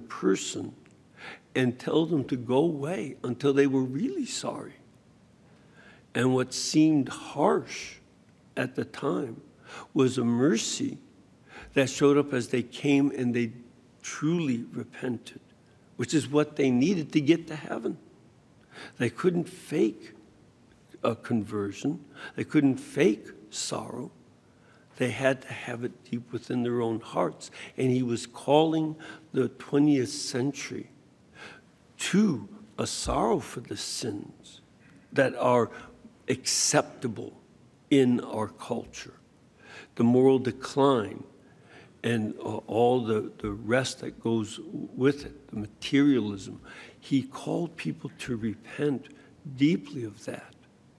person and tell them to go away until they were really sorry. And what seemed harsh at the time was a mercy that showed up as they came and they truly repented, which is what they needed to get to heaven. They couldn't fake a conversion. They couldn't fake sorrow. They had to have it deep within their own hearts. And he was calling the 20th century to a sorrow for the sins that are acceptable in our culture. The moral decline and all the rest that goes with it, the materialism. He called people to repent deeply of that.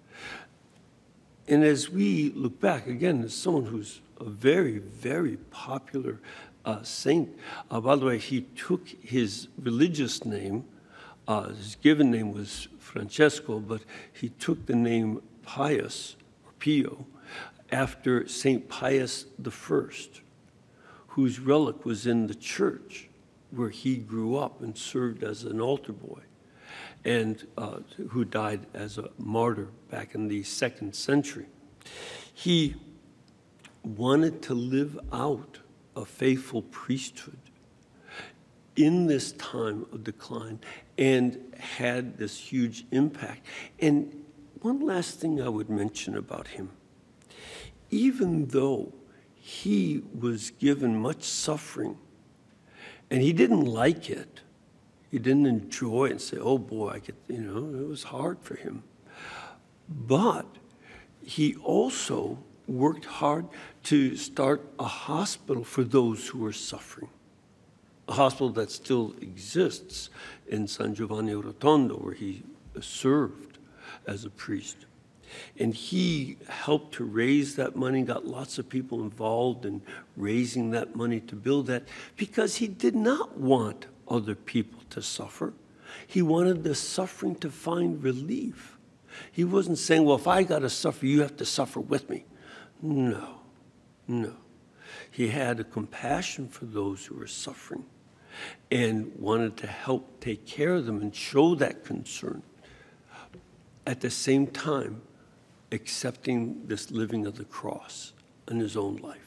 And as we look back, again, as someone who's a very, very popular saint, by the way, he took his religious name, his given name was Francesco, but he took the name Pius, or Pio, after St. Pius I, whose relic was in the church where he grew up and served as an altar boy, and who died as a martyr back in the 2nd century. He wanted to live out a faithful priesthood in this time of decline and had this huge impact. And one last thing I would mention about him. Even though he was given much suffering, and he didn't like it, he didn't enjoy it and say, oh boy, it was hard for him. But he also worked hard to start a hospital for those who were suffering. A hospital that still exists in San Giovanni Rotondo, where he served as a priest. And he helped to raise that money, got lots of people involved in raising that money to build that, because he did not want other people to suffer. He wanted the suffering to find relief. He wasn't saying, well, if I got to suffer, you have to suffer with me. No. He had a compassion for those who were suffering and wanted to help take care of them and show that concern. At the same time, accepting this living of the cross in his own life.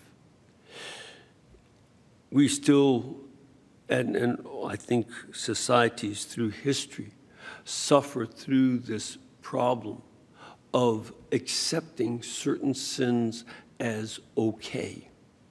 We still, and I think societies through history, suffer through this problem of accepting certain sins as okay.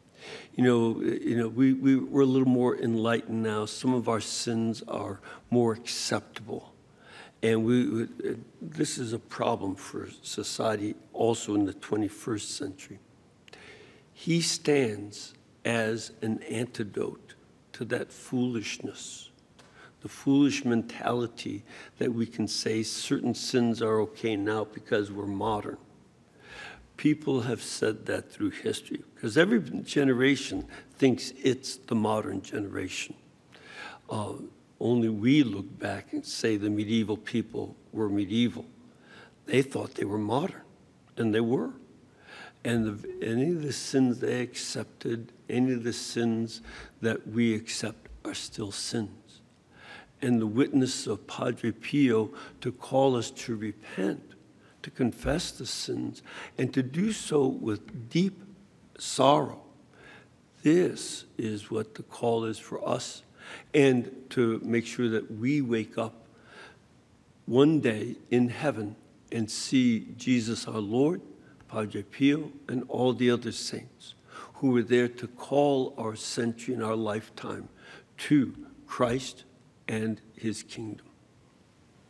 We're a little more enlightened now. Some of our sins are more acceptable. And this is a problem for society also in the 21st century. He stands as an antidote to that foolishness, the foolish mentality that we can say certain sins are okay now because we're modern. People have said that through history, because every generation thinks it's the modern generation. Only we look back and say the medieval people were medieval. They thought they were modern, and they were. And any of the sins they accepted, any of the sins that we accept are still sins. And the witness of Padre Pio to call us to repent, to confess the sins, and to do so with deep sorrow. This is what the call is for us. And to make sure that we wake up one day in heaven and see Jesus our Lord, Padre Pio, and all the other saints who were there to call our century and our lifetime to Christ and his kingdom.